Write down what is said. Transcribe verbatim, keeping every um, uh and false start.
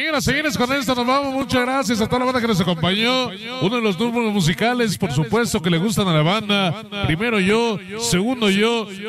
Señoras, señores, con esto nos vamos. Muchas gracias a toda la banda que nos acompañó. Uno de los números musicales, por supuesto, que le gustan a la banda. Primero yo, segundo yo,